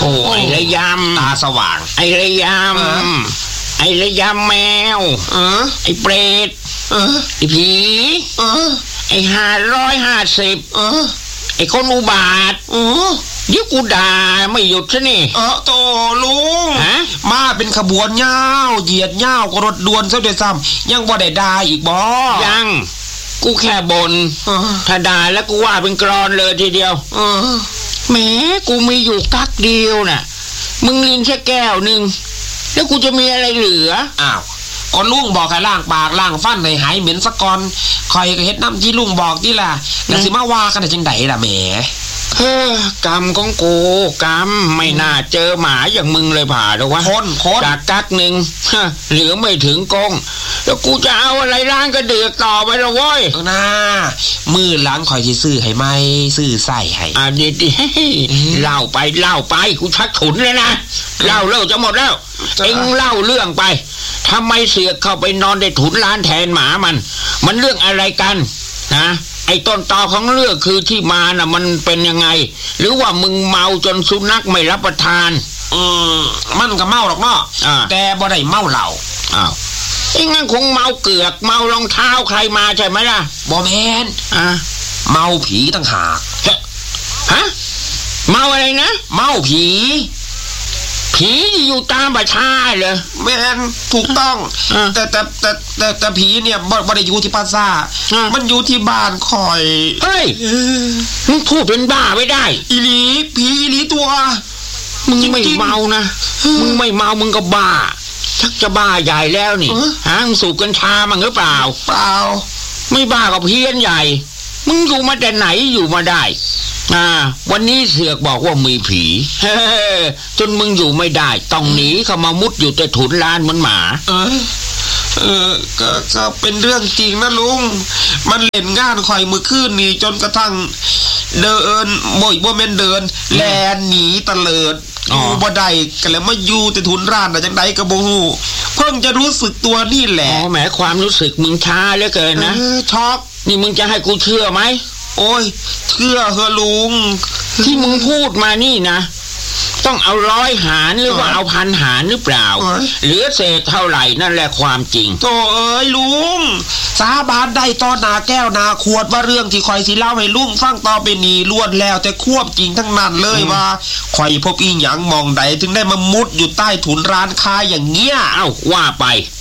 อ้ไอ้ระยำตาสว่างไอ้ระยำไอ้ระยำแมวไอ้เปรตไอ้ผีไอ้550ไอ้คนอุบาทเดี๋ยวกูด่าไม่หยุดซะนี่โตลุงมาเป็นขบวนเงาเหยียดเงาก็รถด่วนซะด้วยซ้ำยังบ่ได้ด่าอีกบ่ยังกูแค่บ่นถ้าด่าแล้วกูว่าเป็นกรอนเลยทีเดียวแหมกูมีอยู่กักเดียวน่ะมึงลินแค่แก้วนึงแล้วกูจะมีอะไรเหลืออ้าวก็ลุงบอกให้ล้างปากล้างฟันให้หายเหม็นซะก่อนคอยก็เฮ็ดน้ำที่ลุงบอกนี่ล่ะแล้วสิมาว่ากันได้จังไดล่ะแหมกรรมของกูกรรมไม่น่าเจอหมาอย่างมึงเลยผ่าหรอกวะคนจากกักหนึ่งเหลือไม่ถึงกงแล้วกูจะเอาอะไรล้างกระเดือกต่อไปละเว้ยนะมือล้างคอยที่ซื้อให้ไหมซื้อใส่ให้ดีเล่าไปกูชักฉุนเลยนะเล่าจะหมดแล้วเอ็งเล่าเรื่องไปทำไมเสือกเข้าไปนอนในถุนร้านแทนหมามันเรื่องอะไรกันนะไอ้ต้นตอของเรื่องคือที่มาน่ะมันเป็นยังไงหรือว่ามึงเมาจนสุนัขไม่รับประทานมันก็เมาหรอกเนาะแต่บ่ได้เมาเหล้าไอ้งั้นคงเมาเกือกเมารองเท้าใครมาใช่ไหมล่ะบ่แม่นเมาผีต่างหากฮะเมาอะไรนะเมาผีอยู่ตามประชาเลยแม่นถูกต้องแต่ผีเนี่ยบ่ได้อยู่ที่ปราสาทมันอยู่ที่บ้านคอยเฮ้ยมึงพูดเป็นบ้าไม่ได้อีหลีผีอีหลีตัวมึงไม่เมานะมึงไม่เมามึงก็บ้าชักจะบ้าใหญ่แล้วนี่มึงสูบกัญชามั้งหรือเปล่าไม่บ้าก็เพี้ยนใหญ่มึงอยู่มาแต่ไหนอยู่มาได้วันนี้เสือกบอกว่ามีผีจนมึงอยู่ไม่ได้ต้องหนีเข้ามามุดอยู่แต่ถุนลานเหมือนหมาก็เป็นเรื่องจริงนะลุงมันเล่นงานคอยมือคืนนี่จนกระทั่งเดินบ่แม่นเดินแลนหนีตะเลิดอยู่บ่ได้ก็เลยมาอยู่แต่ถุนร้านจังไดก็บ่ฮู้เพิ่งจะรู้สึกตัวนี่แหละแหมความรู้สึกมึงช้าเหลือเกินนะช็อกนี่มึงจะให้กูเชื่อไหมโอ้ยเชื่อเหรอลุงที่มึงพูดมานี่นะต้องเอา100 หารหรือว่าเอา1,000 หารหรือเปล่าเหลือเศษเท่าไหร่นั่นแหละความจริงโธ่เอ้ยลุงสาบานได้ต่อหน้าแก้วหน้าขวดว่าเรื่องที่คอยสิเล่าให้ลุงฟังต่อไปนี้ล้วนแล้วแต่ควบจริงทั้งนั้นเลยว่าคอยพบอีหยังมองใดถึงได้มามุดอยู่ใต้ถุนร้านค้าอย่างเงี้ยว่าไป